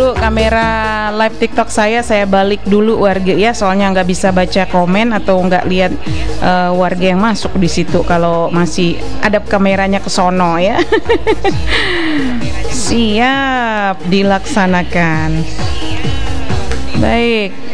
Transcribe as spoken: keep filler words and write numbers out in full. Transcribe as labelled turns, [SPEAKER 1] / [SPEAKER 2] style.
[SPEAKER 1] dulu kamera live TikTok saya, saya balik dulu warga ya, soalnya nggak bisa baca komen atau nggak lihat uh, warga yang masuk di situ kalau masih ada kameranya ke sono ya. Siap dilaksanakan. Baik.